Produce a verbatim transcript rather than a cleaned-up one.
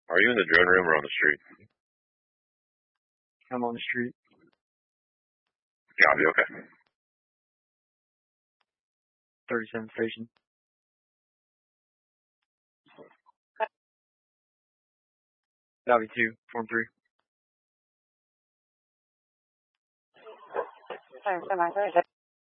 Are you in the drone room or on the street? I'm on the street. Copy, okay. thirty-seven station. Copy two, form three. Sorry,